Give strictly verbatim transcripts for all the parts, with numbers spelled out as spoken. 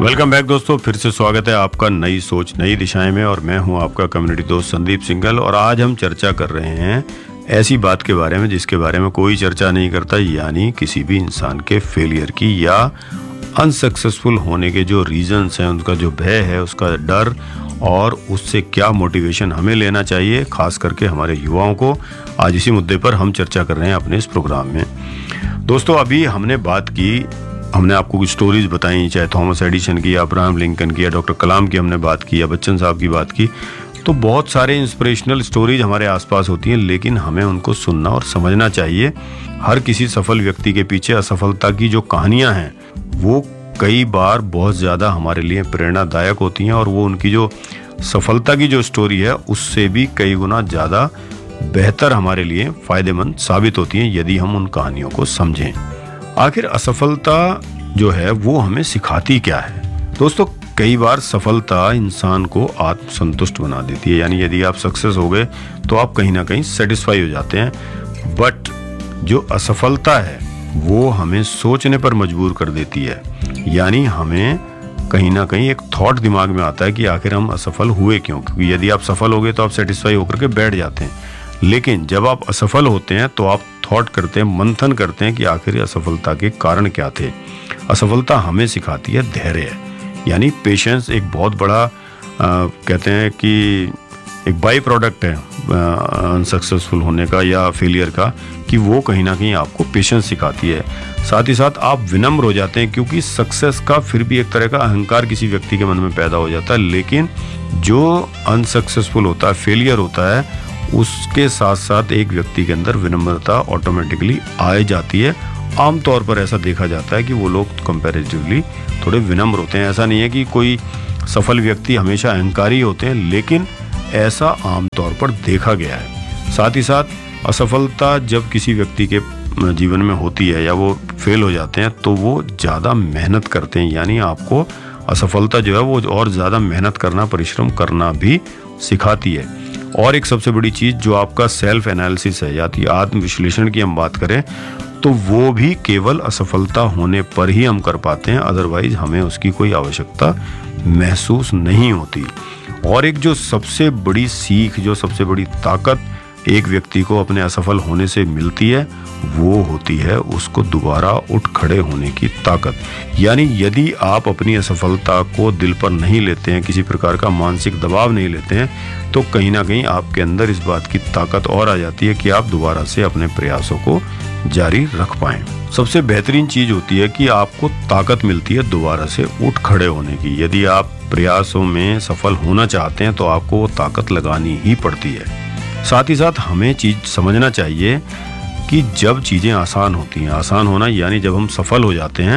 Welcome back दोस्तों, फिर से स्वागत है आपका नई सोच नई दिशाएं में। और मैं हूं आपका कम्युनिटी दोस्त संदीप सिंघल। और आज हम चर्चा कर रहे हैं ऐसी बात के बारे में जिसके बारे में कोई चर्चा नहीं करता, यानी किसी भी इंसान के फेलियर की या अनसक्सेसफुल होने के जो रीजंस हैं, उनका जो भय है, उसका डर और उससे क्या मोटिवेशन हमें लेना चाहिए, खास करके हमारे युवाओं को। आज इसी मुद्दे पर हम चर्चा कर रहे हैं अपने इस प्रोग्राम में। दोस्तों, अभी हमने बात की, हमने आपको कुछ स्टोरीज बताई, चाहे थॉमस एडिसन की या अब्राहम लिंकन की या डॉक्टर कलाम की हमने बात की या बच्चन साहब की बात की। तो बहुत सारे इंस्पिरेशनल स्टोरीज हमारे आसपास होती हैं, लेकिन हमें उनको सुनना और समझना चाहिए। हर किसी सफल व्यक्ति के पीछे असफलता की जो कहानियां हैं वो कई बार बहुत ज़्यादा हमारे लिए प्रेरणादायक होती हैं, और वो उनकी जो सफलता की जो स्टोरी है उससे भी कई गुना ज़्यादा बेहतर हमारे लिए फ़ायदेमंद साबित होती हैं यदि हम उन कहानियों को समझें। आखिर असफलता जो है वो हमें सिखाती क्या है? दोस्तों, कई बार सफलता इंसान को आत्मसंतुष्ट बना देती है, यानी यदि आप सक्सेस हो गए तो आप कहीं ना कहीं सेटिस्फाई हो जाते हैं। बट जो असफलता है वो हमें सोचने पर मजबूर कर देती है, यानी हमें कहीं ना कहीं एक थॉट दिमाग में आता है कि आखिर हम असफल हुए क्यों। क्योंकि यदि आप सफल हो गए तो आप सेटिस्फाई होकर के बैठ जाते हैं, लेकिन जब आप असफल होते हैं तो आप थॉट करते हैं, मंथन करते हैं कि आखिर असफलता के कारण क्या थे। असफलता हमें सिखाती है धैर्य, यानी पेशेंस। एक बहुत बड़ा आ, कहते हैं कि एक बाई प्रोडक्ट है अनसक्सेसफुल होने का या फेलियर का, कि वो कहीं ना कहीं आपको पेशेंस सिखाती है। साथ ही साथ आप विनम्र हो जाते हैं, क्योंकि सक्सेस का फिर भी एक तरह का अहंकार किसी व्यक्ति के मन में पैदा हो जाता है, लेकिन जो अनसक्सेसफुल होता है, फेलियर होता है, उसके साथ साथ एक व्यक्ति के अंदर विनम्रता ऑटोमेटिकली आ जाती है। आमतौर पर ऐसा देखा जाता है कि वो लोग कंपैरेटिवली थोड़े विनम्र होते हैं। ऐसा नहीं है कि कोई सफल व्यक्ति हमेशा अहंकारी होते हैं, लेकिन ऐसा आमतौर पर देखा गया है। साथ ही साथ असफलता जब किसी व्यक्ति के जीवन में होती है या वो फेल हो जाते हैं तो वो ज़्यादा मेहनत करते हैं, यानी आपको असफलता जो है वो और ज़्यादा मेहनत करना, परिश्रम करना भी सिखाती है। और एक सबसे बड़ी चीज़ जो आपका सेल्फ एनालिसिस है, या कि आत्म विश्लेषण की हम बात करें, तो वो भी केवल असफलता होने पर ही हम कर पाते हैं, अदरवाइज हमें उसकी कोई आवश्यकता महसूस नहीं होती। और एक जो सबसे बड़ी सीख, जो सबसे बड़ी ताकत एक व्यक्ति को अपने असफल होने से मिलती है, वो होती है उसको दोबारा उठ खड़े होने की ताकत। यानी यदि आप अपनी असफलता को दिल पर नहीं लेते हैं, किसी प्रकार का मानसिक दबाव नहीं लेते हैं, तो कहीं ना कहीं आपके अंदर इस बात की ताकत और आ जाती है कि आप दोबारा से अपने प्रयासों को जारी रख पाएं। सबसे बेहतरीन चीज होती है कि आपको ताकत मिलती है दोबारा से उठ खड़े होने की। यदि आप प्रयासों में सफल होना चाहते हैं तो आपको वो ताकत लगानी ही पड़ती है। साथ ही साथ हमें चीज समझना चाहिए कि जब चीजें आसान होती हैं, आसान होना यानी जब हम सफल हो जाते हैं,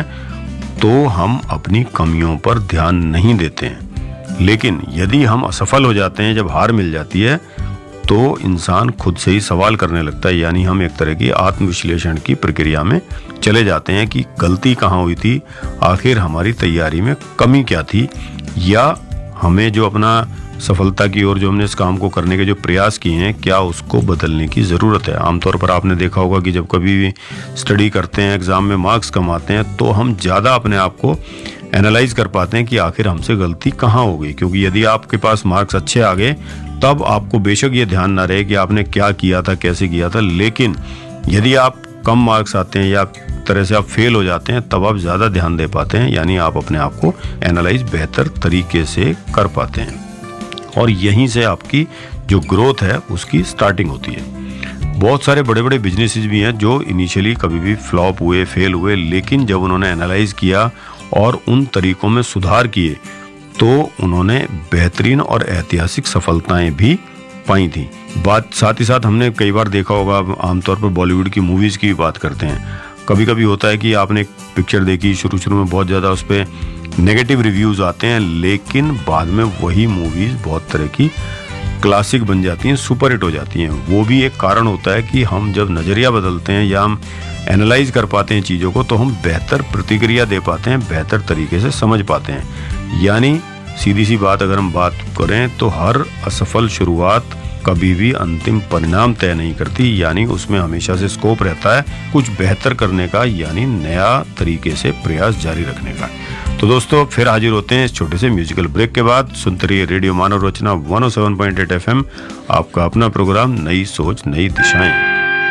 तो हम अपनी कमियों पर ध्यान नहीं देते हैं। लेकिन यदि हम असफल हो जाते हैं, जब हार मिल जाती है, तो इंसान खुद से ही सवाल करने लगता है, यानी हम एक तरह की आत्मविश्लेषण की प्रक्रिया में चले जाते हैं कि गलती कहाँ हुई थी, आखिर हमारी तैयारी में कमी क्या थी, या हमें जो अपना सफलता की ओर जो हमने इस काम को करने के जो प्रयास किए हैं, क्या उसको बदलने की ज़रूरत है। आमतौर पर आपने देखा होगा कि जब कभी भी स्टडी करते हैं, एग्ज़ाम में मार्क्स कम आते हैं, तो हम ज़्यादा अपने आप को एनालाइज कर पाते हैं कि आखिर हमसे गलती कहाँ हो गई। क्योंकि यदि आपके पास मार्क्स अच्छे आ गए तब आपको बेशक ये ध्यान ना रहे कि आपने क्या किया था, कैसे किया था, लेकिन यदि आप कम मार्क्स आते हैं या तरह से आप फेल हो जाते हैं, तब आप ज़्यादा ध्यान दे पाते हैं, यानी आप अपने आप को एनालाइज बेहतर तरीके से कर पाते हैं। और यहीं से आपकी जो ग्रोथ है उसकी स्टार्टिंग होती है। बहुत सारे बड़े बड़े बिजनेसेस भी हैं जो इनिशियली कभी भी फ्लॉप हुए, फेल हुए, लेकिन जब उन्होंने एनालाइज किया और उन तरीकों में सुधार किए तो उन्होंने बेहतरीन और ऐतिहासिक सफलताएं भी पाई थी। बात साथ ही साथ हमने कई बार देखा होगा, आमतौर पर बॉलीवुड की मूवीज़ की भी बात करते हैं। कभी कभी होता है कि आपने एक पिक्चर देखी, शुरू शुरू में बहुत ज़्यादा उस पर नेगेटिव रिव्यूज़ आते हैं, लेकिन बाद में वही मूवीज़ बहुत तरह की क्लासिक बन जाती हैं, सुपर हिट हो जाती हैं। वो भी एक कारण होता है कि हम जब नज़रिया बदलते हैं या हम एनालाइज कर पाते हैं चीज़ों को, तो हम बेहतर प्रतिक्रिया दे पाते हैं, बेहतर तरीके से समझ पाते हैं। यानी सीधी सी बात अगर हम बात करें तो हर असफल शुरुआत कभी भी अंतिम परिणाम तय नहीं करती, यानी उसमें हमेशा से स्कोप रहता है कुछ बेहतर करने का, यानी नया तरीके से प्रयास जारी रखने का। तो दोस्तों फिर हाजिर होते हैं इस छोटे से म्यूजिकल ब्रेक के बाद। सुनते रहिए रेडियो मानव रचना one O seven point eight F M, आपका अपना प्रोग्राम नई सोच नई दिशाएं।